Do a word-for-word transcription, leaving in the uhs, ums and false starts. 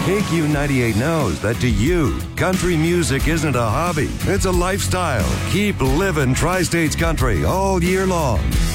K Q ninety-eight knows that to you, country music isn't a hobby, it's a lifestyle. Keep living Tri-States country all year long.